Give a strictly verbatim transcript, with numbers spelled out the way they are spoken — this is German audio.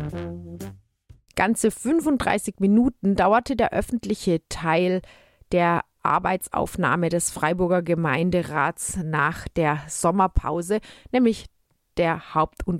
Ganze fünfunddreißig Minuten dauerte der öffentliche Teil der Arbeitsaufnahme des Freiburger Gemeinderats nach der Sommerpause, nämlich der Haupt- und